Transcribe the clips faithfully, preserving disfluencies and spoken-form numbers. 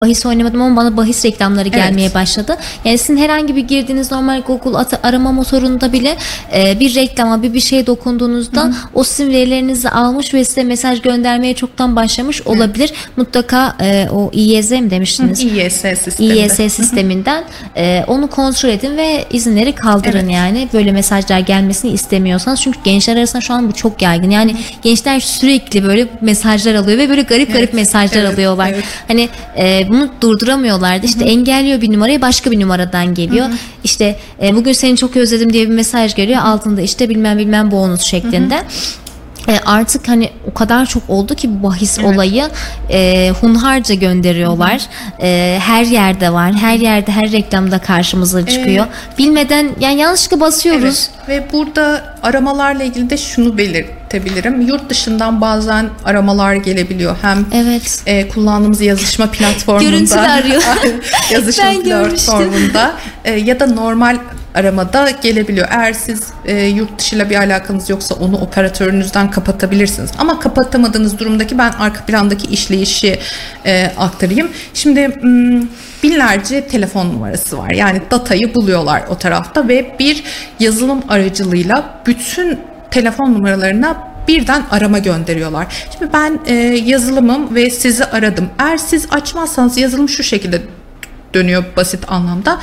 bahis oynamadım ama bana bahis reklamları gelmeye Evet. başladı. Yani sizin herhangi bir girdiğiniz normal Google at- arama motorunda bile e, bir reklama bir bir şeye dokunduğunuzda Hı-hı. o sizin verilerinizi almış ve size mesaj göndermeye çoktan başlamış olabilir. Hı. Mutlaka e, o İ Y Z mi demiştiniz? Hı, İ Y S sisteminde. İ Y S sisteminden e, onu kontrol edin ve izinleri kaldırın Evet. yani. Böyle mesajlar gelmesini istemiyorsanız. Çünkü gençler arasında şu an bu çok yaygın. Yani Hı. gençler sürekli böyle mesajlar alıyor ve böyle garip Evet. garip mesajlar Evet. alıyorlar. Evet. Hani e, bunu durduramıyorlardı. İşte Hı-hı. engelliyor bir numarayı, başka bir numaradan geliyor. Hı-hı. İşte e, bugün seni çok özledim diye bir mesaj geliyor. Hı-hı. Altında işte bilmem bilmem bonus şeklinde. Hı-hı. E, artık hani o kadar çok oldu ki bu bahis evet. olayı e, hunharca gönderiyorlar. E, her yerde var. Her yerde, her reklamda karşımıza çıkıyor. Ee, Bilmeden yani yanlışlıkla basıyoruz. Evet. Ve burada aramalarla ilgili de şunu belirtebilirim. Yurt dışından bazen aramalar gelebiliyor. Hem evet. e, kullandığımız yazışma platformunda görüntülü arıyor. yazışma platformunda e, ya da normal aramada gelebiliyor. Eğer siz e, yurt dışıyla bir alakanız yoksa onu operatörünüzden kapatabilirsiniz. Ama kapatamadığınız durumdaki ben arka plandaki işleyişi e, aktarayım. Şimdi m, binlerce telefon numarası var. Yani datayı buluyorlar o tarafta ve bir yazılım aracılığıyla bütün telefon numaralarına birden arama gönderiyorlar. Şimdi ben e, yazılımım ve sizi aradım. Eğer siz açmazsanız yazılım şu şekilde dönüyor basit anlamda.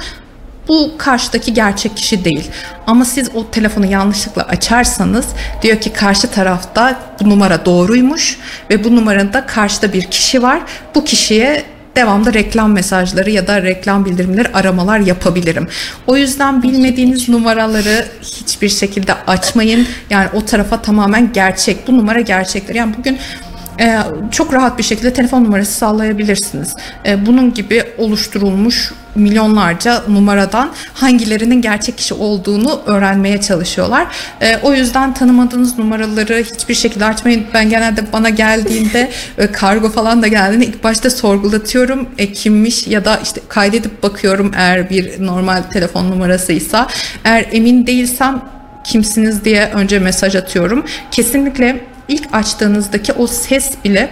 Bu karşıdaki gerçek kişi değil. Ama siz o telefonu yanlışlıkla açarsanız diyor ki karşı tarafta bu numara doğruymuş ve bu numarada karşıda bir kişi var. Bu kişiye devamlı reklam mesajları ya da reklam bildirimleri, aramalar yapabilirim. O yüzden bilmediğiniz numaraları hiçbir şekilde açmayın. Yani o tarafa tamamen gerçek. Bu numara gerçektir. Yani bugün Ee, çok rahat bir şekilde telefon numarası sallayabilirsiniz. Ee, bunun gibi oluşturulmuş milyonlarca numaradan hangilerinin gerçek kişi olduğunu öğrenmeye çalışıyorlar. Ee, o yüzden tanımadığınız numaraları hiçbir şekilde açmayın. Ben genelde bana geldiğinde e, kargo falan da geldiğinde ilk başta sorgulatıyorum e, kimmiş ya da işte kaydedip bakıyorum eğer bir normal telefon numarasıysa. Eğer emin değilsem kimsiniz diye önce mesaj atıyorum. Kesinlikle İlk açtığınızdaki o ses bile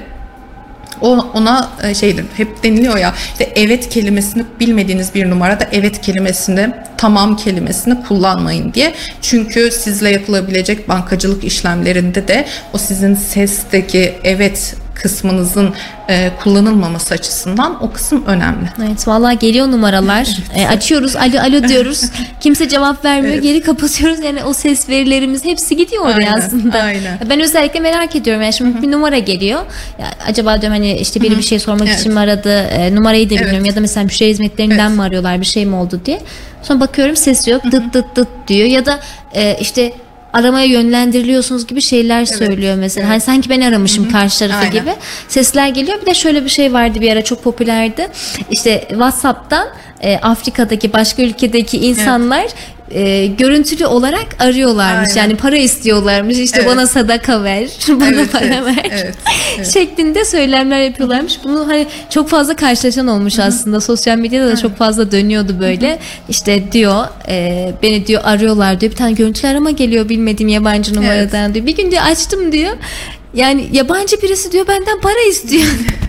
ona şeydir, hep deniliyor ya işte evet kelimesini bilmediğiniz bir numarada evet kelimesini, tamam kelimesini kullanmayın diye. Çünkü sizle yapılabilecek bankacılık işlemlerinde de o sizin sesteki evet kısmınızın e, kullanılmaması açısından o kısım önemli. Evet, vallahi geliyor numaralar. e, açıyoruz, alo alo diyoruz. Kimse cevap vermiyor. Evet. Geri kapatıyoruz. Yani o ses verilerimiz hepsi gidiyor oraya aynen, aslında. Aynen. Ben özellikle merak ediyorum. Yani şimdi Hı-hı. bir numara geliyor. Ya, acaba diyorum hani işte biri Hı-hı. bir şey sormak evet. için mi aradı? E, numarayı da bilmiyorum evet. ya da mesela müşteri hizmetlerinden evet. mi arıyorlar? Bir şey mi oldu diye. Sonra bakıyorum ses yok. Hı-hı. Dıt dıt dıt diyor ya da e, işte aramaya yönlendiriliyorsunuz gibi şeyler evet, söylüyor mesela. Evet. Hani sanki ben aramışım Hı-hı. karşı tarafı Aynen. gibi. Sesler geliyor. Bir de şöyle bir şey vardı bir ara çok popülerdi. İşte WhatsApp'tan e, Afrika'daki başka ülkedeki insanlar evet. E, görüntülü olarak arıyorlarmış. Aynen. Yani para istiyorlarmış. İşte evet. bana sadaka ver, bana evet, para evet, ver. Evet, evet. şeklinde söylemler yapıyorlarmış. Bunu hani çok fazla karşılaşan olmuş Hı-hı. aslında. Sosyal medyada da Hı-hı. çok fazla dönüyordu böyle. Hı-hı. İşte diyor e, beni diyor arıyorlar diyor. Bir tane görüntülü arama geliyor bilmediğim yabancı numaradan evet. diyor. Bir gün diyor açtım diyor. Yani yabancı birisi diyor benden para istiyor.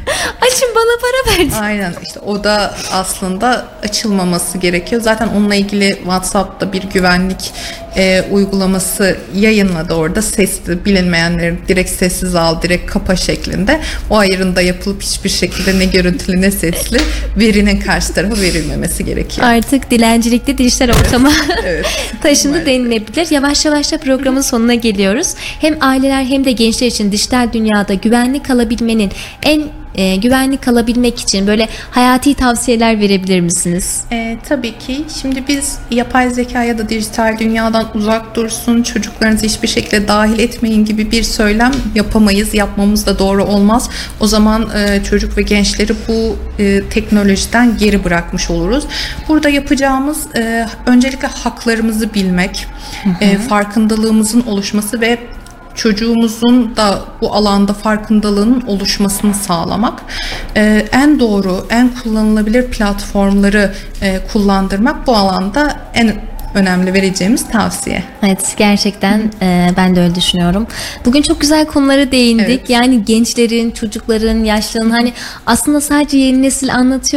Açın bana para ver. Aynen işte o da aslında açılmaması gerekiyor. Zaten onunla ilgili WhatsApp'ta bir güvenlik e, uygulaması yayınladı orada. Sesli bilinmeyenleri direkt sessiz al, direkt kapa şeklinde. O ayrımda yapılıp hiçbir şekilde ne görüntülü ne sesli verinin karşı tarafa verilmemesi gerekiyor. Artık dilencilikte dijital ortama evet. taşındı denilebilir. Yavaş yavaş da programın sonuna geliyoruz. Hem aileler hem de gençler için dijital dünyada güvenli kalabilmenin en e, güvenli kalabilmek için böyle hayati tavsiyeler verebilir misiniz? E, tabii ki. Şimdi biz yapay zeka ya da dijital dünyadan uzak dursun, çocuklarınızı hiçbir şekilde dahil etmeyin gibi bir söylem yapamayız. Yapmamız da doğru olmaz. O zaman e, çocuk ve gençleri bu e, teknolojiden geri bırakmış oluruz. Burada yapacağımız e, öncelikle haklarımızı bilmek, hı hı. E, farkındalığımızın oluşması ve çocuğumuzun da bu alanda farkındalığının oluşmasını sağlamak, ee, en doğru, en kullanılabilir platformları e, kullandırmak bu alanda en önemli vereceğimiz tavsiye. Evet, gerçekten e, ben de öyle düşünüyorum. Bugün çok güzel konulara değindik. Evet. Yani gençlerin, çocukların, yaşlıların, hani aslında sadece yeni nesil anlatıyor